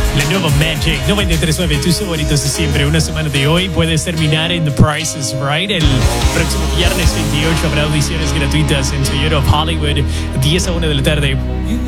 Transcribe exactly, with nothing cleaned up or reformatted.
La nueva Magic noventa y tres punto nueve, tus favoritos de siempre. Una semana de hoy puedes terminar en The Price is Right. El próximo viernes veintiocho habrá audiciones gratuitas en Toyota of Hollywood, diez a una de la tarde.